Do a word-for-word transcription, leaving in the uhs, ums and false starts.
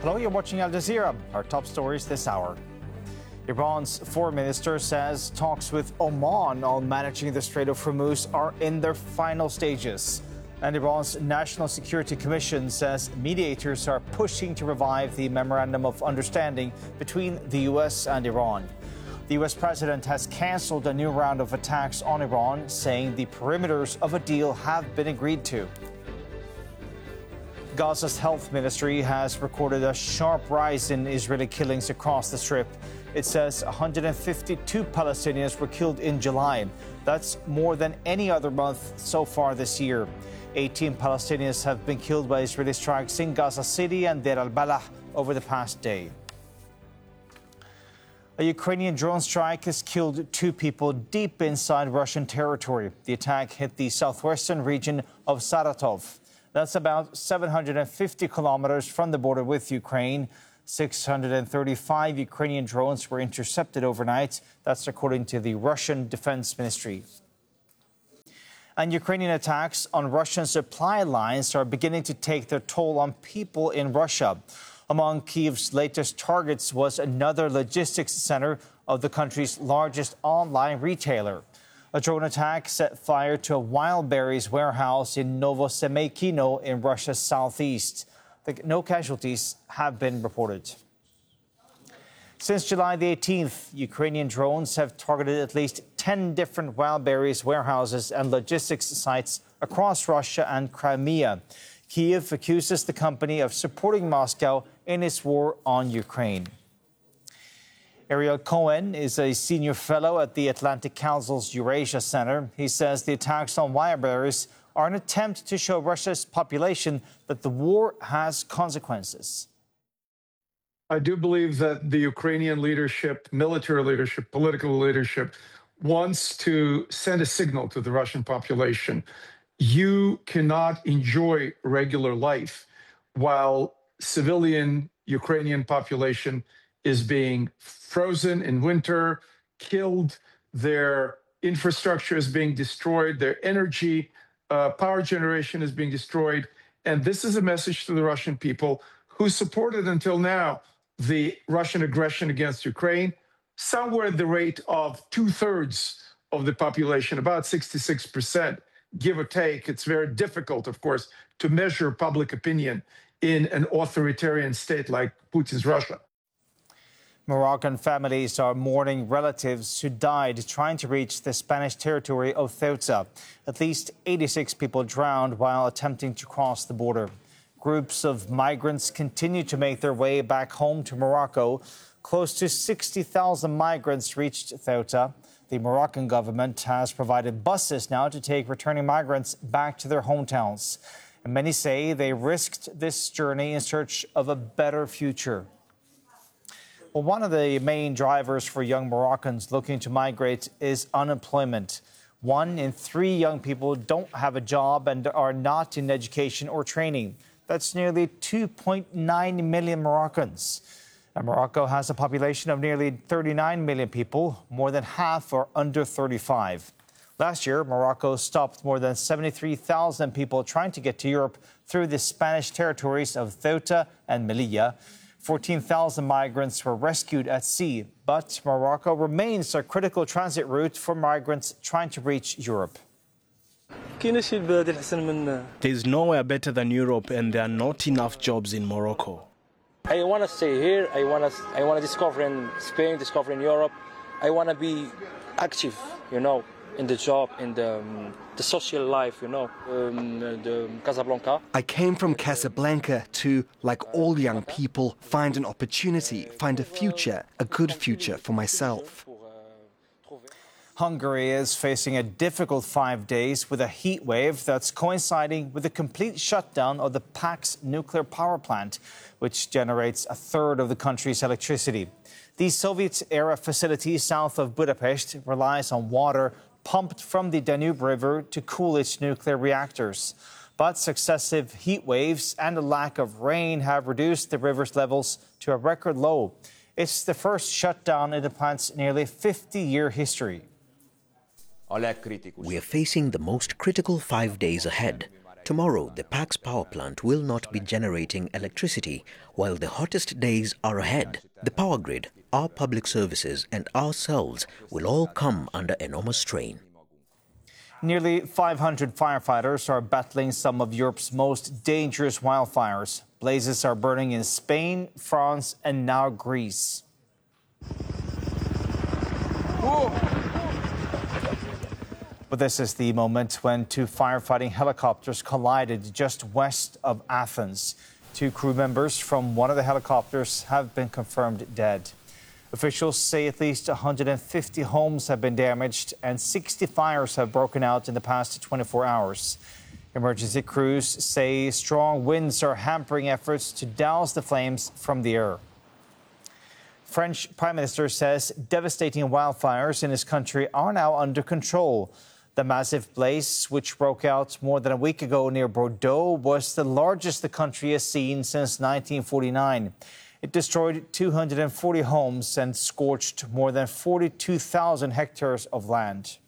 Hello, you're watching Al Jazeera. Our top stories this hour. Iran's foreign minister says talks with Oman on managing the Strait of Hormuz are in their final stages. And Iran's National Security Commission says mediators are pushing to revive the Memorandum of Understanding between the U S and Iran. The U S president has canceled a new round of attacks on Iran, saying the perimeters of a deal have been agreed to. Gaza's health ministry has recorded a sharp rise in Israeli killings across the Strip. It says one hundred fifty-two Palestinians were killed in July. That's more than any other month so far this year. eighteen Palestinians have been killed by Israeli strikes in Gaza City and Deir al-Balah over the past day. A Ukrainian drone strike has killed two people deep inside Russian territory. The attack hit the southwestern region of Saratov. That's about seven hundred fifty kilometers from the border with Ukraine. six hundred thirty-five Ukrainian drones were intercepted overnight. That's according to the Russian Defense Ministry. And Ukrainian attacks on Russian supply lines are beginning to take their toll on people in Russia. Among Kyiv's latest targets was another logistics center of the country's largest online retailer. A drone attack set fire to a wild berries warehouse in Novosemeykino in Russia's southeast. No casualties have been reported. Since July the eighteenth, Ukrainian drones have targeted at least ten different wild berries warehouses and logistics sites across Russia and Crimea. Kyiv accuses the company of supporting Moscow in its war on Ukraine. Ariel Cohen is a senior fellow at the Atlantic Council's Eurasia Center. He says the attacks on wild berries are an attempt to show Russia's population that the war has consequences. I do believe that the Ukrainian leadership, military leadership, political leadership, wants to send a signal to the Russian population. You cannot enjoy regular life while civilian Ukrainian population is being frozen in winter, killed, their infrastructure is being destroyed, their energy, uh, power generation is being destroyed. And this is a message to the Russian people who supported until now the Russian aggression against Ukraine, somewhere at the rate of two-thirds of the population, about sixty-six percent, give or take. It's very difficult, of course, to measure public opinion in an authoritarian state like Putin's Russia. Moroccan families are mourning relatives who died trying to reach the Spanish territory of Ceuta. At least eighty-six people drowned while attempting to cross the border. Groups of migrants continue to make their way back home to Morocco. Close to sixty thousand migrants reached Ceuta. The Moroccan government has provided buses now to take returning migrants back to their hometowns. And many say they risked this journey in search of a better future. Well, one of the main drivers for young Moroccans looking to migrate is unemployment. One in three young people don't have a job and are not in education or training. That's nearly two point nine million Moroccans. And Morocco has a population of nearly thirty-nine million people. More than half are under thirty-five. Last year, Morocco stopped more than seventy-three thousand people trying to get to Europe through the Spanish territories of Ceuta and Melilla. fourteen thousand migrants were rescued at sea, but Morocco remains a critical transit route for migrants trying to reach Europe. There's nowhere better than Europe, and there are not enough jobs in Morocco. I want to stay here. I want to. I want to discover in Spain, discover in Europe. I want to be active, you know, in the job, in the um, the social life, you know, um, the Casablanca. I came from Casablanca to, like all young people, find an opportunity, find a future, a good future for myself. Hungary is facing a difficult five days with a heat wave that's coinciding with the complete shutdown of the Pax nuclear power plant, which generates a third of the country's electricity. The Soviet-era facility south of Budapest relies on water pumped from the Danube River to cool its nuclear reactors. But successive heat waves and a lack of rain have reduced the river's levels to a record low. It's the first shutdown in the plant's nearly fifty-year history. We are facing the most critical five days ahead. Tomorrow, the Pax power plant will not be generating electricity while the hottest days are ahead. The power grid, our public services and ourselves will all come under enormous strain. Nearly five hundred firefighters are battling some of Europe's most dangerous wildfires. Blazes are burning in Spain, France, and now Greece. Whoa. But this is the moment when two firefighting helicopters collided just west of Athens. Two crew members from one of the helicopters have been confirmed dead. Officials say at least one hundred fifty homes have been damaged and sixty fires have broken out in the past twenty-four hours. Emergency crews say strong winds are hampering efforts to douse the flames from the air. French Prime Minister says devastating wildfires in his country are now under control. The massive blaze, which broke out more than a week ago near Bordeaux, was the largest the country has seen since nineteen forty-nine. It destroyed two hundred forty homes and scorched more than forty-two thousand hectares of land.